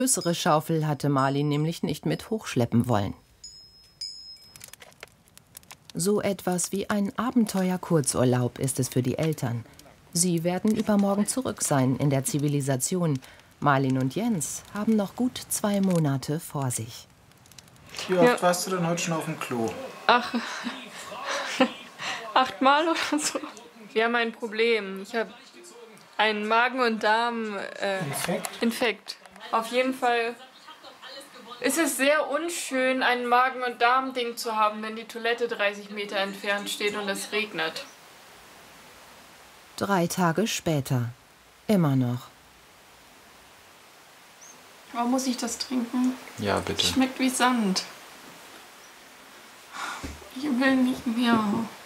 Größere Schaufel hatte Marlin nämlich nicht mit hochschleppen wollen. So etwas wie ein Abenteuer-Kurzurlaub ist es für die Eltern. Sie werden übermorgen zurück sein in der Zivilisation. Marlin und Jens haben noch gut 2 Monate vor sich. Wie oft warst du denn heute schon auf dem Klo? Ach, 8-mal oder so. Wir haben ein Problem. Ich habe einen Magen- und Darm-Infekt. Auf jeden Fall ist es sehr unschön, ein Magen- und Darm-Ding zu haben, wenn die Toilette 30 Meter entfernt steht und es regnet. 3 Tage später. Immer noch. Warum muss ich das trinken? Ja, bitte. Schmeckt wie Sand. Ich will nicht mehr.